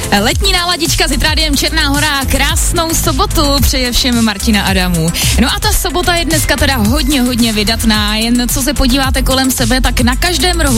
Letní náladička s Rádiem Černá Hora, krásnou sobotu přeje všem Martina Adamu. No a ta sobota je dneska teda hodně vydatná, jen co se podíváte kolem sebe, tak na každém rohu